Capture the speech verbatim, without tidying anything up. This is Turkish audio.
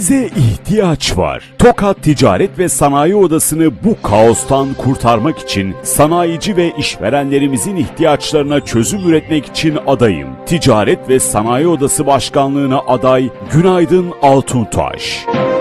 Size ihtiyaç var. Tokat Ticaret ve Sanayi Odası'nı bu kaostan kurtarmak için sanayici ve işverenlerimizin ihtiyaçlarına çözüm üretmek için adayım. Ticaret ve Sanayi Odası Başkanlığı'na aday Günaydın Altuntaş.